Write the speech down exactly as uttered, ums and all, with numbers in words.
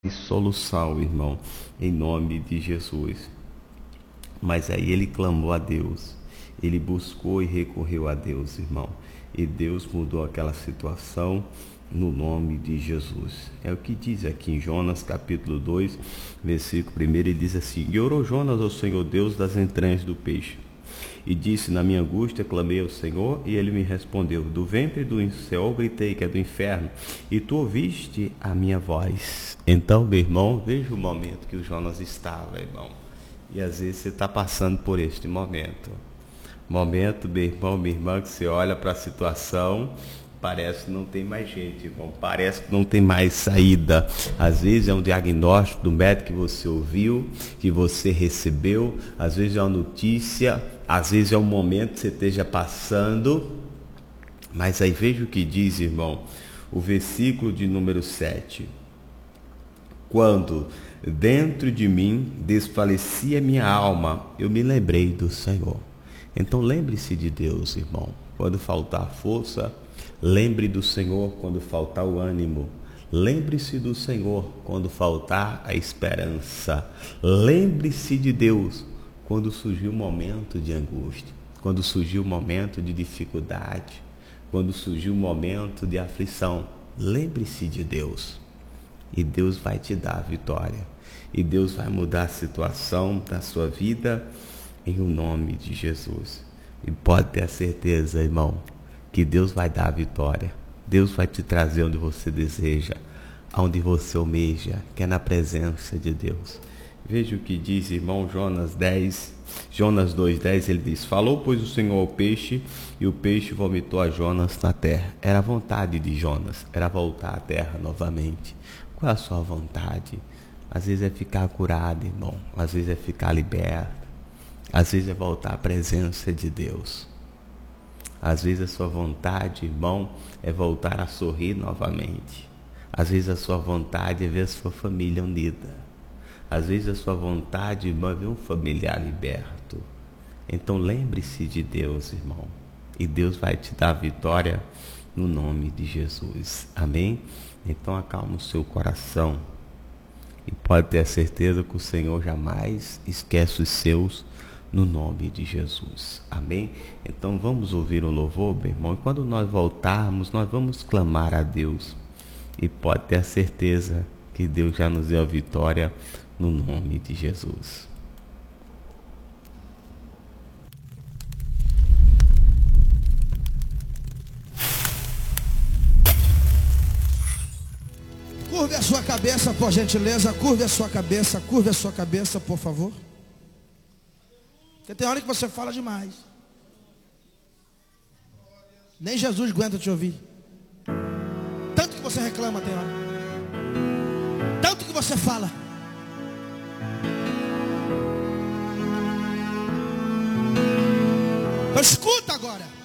solução, irmão, em nome de Jesus. Mas aí ele clamou a Deus, ele buscou e recorreu a Deus, irmão, e Deus mudou aquela situação no nome de Jesus. É o que diz aqui em Jonas capítulo dois, versículo um, ele diz assim: e orou Jonas ao Senhor Deus das entranhas do peixe, e disse: na minha angústia clamei ao Senhor, e ele me respondeu. Do ventre do céu gritei, que é do inferno, e tu ouviste a minha voz. Então, meu irmão, veja o momento que o Jonas estava, irmão. E às vezes você está passando por este momento. Momento, meu irmão, minha irmã, que você olha para a situação, parece que não tem mais gente, irmão. Parece que não tem mais saída. Às vezes é um diagnóstico do médico que você ouviu, que você recebeu. Às vezes é uma notícia. Às vezes é um momento que você esteja passando. Mas aí veja o que diz, irmão, o versículo de número sete. Quando dentro de mim desfalecia minha alma, eu me lembrei do Senhor. Então lembre-se de Deus, irmão. Quando faltar força, lembre do Senhor quando faltar o ânimo. Lembre-se do Senhor quando faltar a esperança. Lembre-se de Deus quando surgir um momento de angústia, quando surgir um momento de dificuldade, quando surgir um momento de aflição. Lembre-se de Deus. E Deus vai te dar a vitória. E Deus vai mudar a situação da sua vida em o nome de Jesus. E pode ter a certeza, irmão, que Deus vai dar a vitória. Deus vai te trazer onde você deseja, aonde você almeja, que é na presença de Deus. Veja o que diz, irmão, Jonas dez, Jonas dois, dez, ele diz: falou, pois, o Senhor ao peixe, e o peixe vomitou a Jonas na terra. Era a vontade de Jonas, era voltar à terra novamente. Qual é a sua vontade? Às vezes é ficar curado, irmão. Às vezes é ficar liberto. Às vezes é voltar à presença de Deus. Às vezes a sua vontade, irmão, é voltar a sorrir novamente. Às vezes a sua vontade é ver a sua família unida. Às vezes a sua vontade, irmão, é ver um familiar liberto. Então lembre-se de Deus, irmão. E Deus vai te dar a vitória no nome de Jesus. Amém? Então acalma o seu coração. E pode ter a certeza que o Senhor jamais esquece os seus, no nome de Jesus. Amém? Então vamos ouvir o louvor, meu irmão. E quando nós voltarmos, nós vamos clamar a Deus. E pode ter a certeza que Deus já nos deu a vitória no nome de Jesus. Curve a sua cabeça, por gentileza. Curve a sua cabeça, curve a sua cabeça, por favor. Porque tem hora que você fala demais. Nem Jesus aguenta te ouvir. Tanto que você reclama, tem hora. Tanto que você fala. Então escuta agora.